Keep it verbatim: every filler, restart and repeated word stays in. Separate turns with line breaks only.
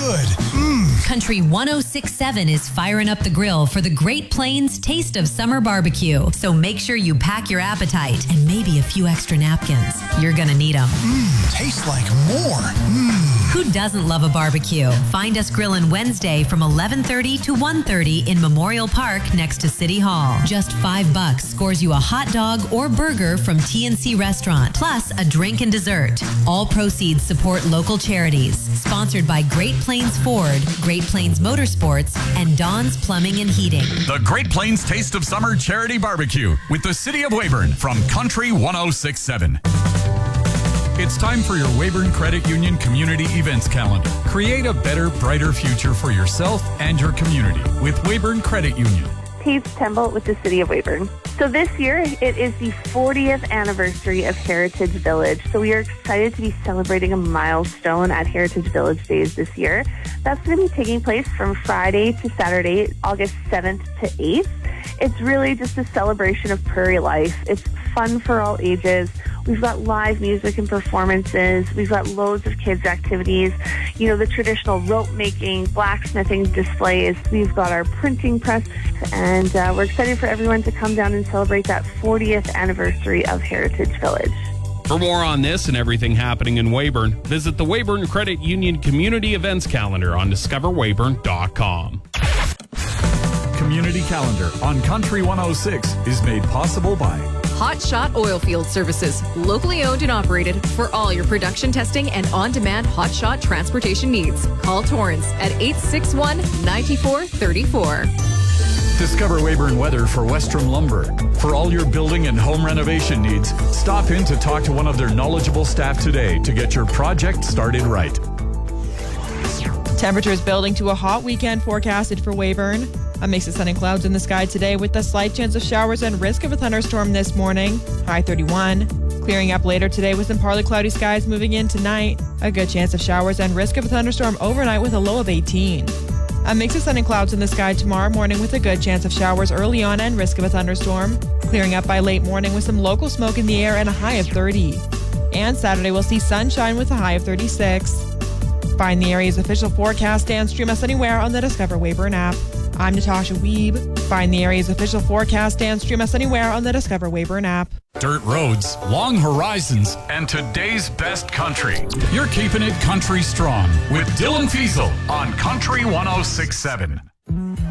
good. Mmm.
Country one oh six point seven is firing up the grill for the Great Plains Taste of Summer Barbecue. So make sure you pack your appetite and maybe a few extra napkins. You're gonna need them.
Mmm, tastes like more. Mmm.
Who doesn't love a barbecue? Find us grilling Wednesday from eleven thirty to one thirty in Memorial Park next to City Hall. Just five bucks scores you a hot dog or burger from T N C Restaurant, plus a drink and dessert. All proceeds support local charities. Sponsored by Great Plains Ford, Great Plains Motorsports, and Dawn's Plumbing and Heating.
The Great Plains Taste of Summer Charity Barbecue with the City of Weyburn from Country one oh six point seven. It's time for your Weyburn Credit Union Community Events Calendar. Create a better, brighter future for yourself and your community with Weyburn Credit Union.
Paige Temple with the City of Weyburn. So this year, it is the fortieth anniversary of Heritage Village. So we are excited to be celebrating a milestone at Heritage Village Days this year. That's going to be taking place from Friday to Saturday, August seventh to eighth. It's really just a celebration of prairie life. It's fun for all ages. We've got live music and performances. We've got loads of kids' activities. You know, the traditional rope making, blacksmithing displays. We've got our printing press. And uh, we're excited for everyone to come down and celebrate that fortieth anniversary of Heritage Village.
For more on this and everything happening in Weyburn, visit the Weyburn Credit Union Community Events Calendar on discover weyburn dot com.
Community Calendar on Country one oh six is made possible by
Hot Shot Oilfield Services, locally owned and operated for all your production testing and on-demand hot shot transportation needs. Call Torrance at eight six one, nine four three four.
Discover Weyburn Weather for Westrom Lumber. For all your building and home renovation needs, stop in to talk to one of their knowledgeable staff today to get your project started right.
Temperatures building to a hot weekend forecasted for Weyburn. A mix of sun and clouds in the sky today with a slight chance of showers and risk of a thunderstorm this morning. High thirty-one. Clearing up later today with some partly cloudy skies moving in tonight. A good chance of showers and risk of a thunderstorm overnight with a low of eighteen. A mix of sun and clouds in the sky tomorrow morning with a good chance of showers early on and risk of a thunderstorm. Clearing up by late morning with some local smoke in the air and a high of thirty. And Saturday we'll see sunshine with a high of thirty-six. Find the area's official forecast and stream us anywhere on the Discover Weyburn app. I'm Natasha Weeb. Find the area's official forecast and stream us anywhere on the Discover Weyburn app.
Dirt roads, long horizons, and today's best country. You're keeping it country strong with Dylan Fiesel on Country one oh six point seven.